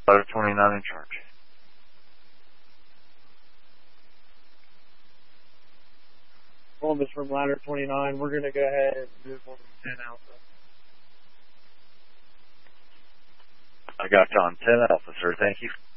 Ladder 29 in charge. Columbus from Ladder 29. We're going to go ahead and move on to 10 Alpha. I got you on 10 Alpha, sir. Thank you.